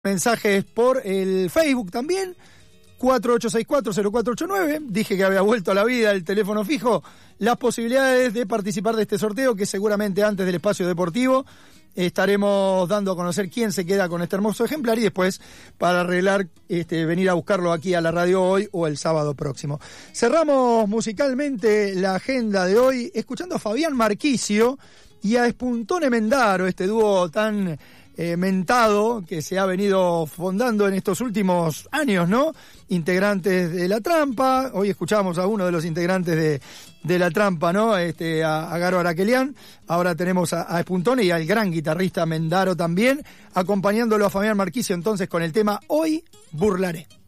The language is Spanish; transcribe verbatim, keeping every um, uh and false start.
Mensajes por el Facebook también, cuatro ocho seis cuatro cero cuatro ocho nueve. Dije que había vuelto a la vida el teléfono fijo. Las posibilidades de participar de este sorteo, que seguramente antes del espacio deportivo estaremos dando a conocer quién se queda con este hermoso ejemplar y después para arreglar, este, venir a buscarlo aquí a la radio hoy o el sábado próximo. Cerramos musicalmente la agenda de hoy escuchando a Fabián Marquisio y a Espuntone Mendaro, este dúo tan eh, mentado que se ha venido fondando en estos últimos años, ¿no? Integrantes de La Trampa. Hoy escuchamos a uno de los integrantes de, de La Trampa, ¿no? Este, a, a Garo Araquelian. Ahora tenemos a, a Espuntone y al gran guitarrista Mendaro también, acompañándolo a Fabián Marquisio entonces con el tema Hoy Burlaré.